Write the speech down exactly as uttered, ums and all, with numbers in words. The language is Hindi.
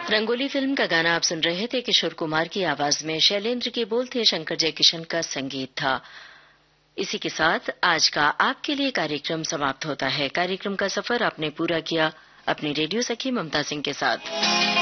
रंगोली फिल्म का गाना आप सुन रहे थे। किशोर कुमार की आवाज में शैलेंद्र के बोल थे, शंकर जयकिशन का संगीत था। इसी के साथ आज का आपके लिए कार्यक्रम समाप्त होता है। कार्यक्रम का सफर आपने पूरा किया अपनी रेडियो सखी ममता सिंह के साथ।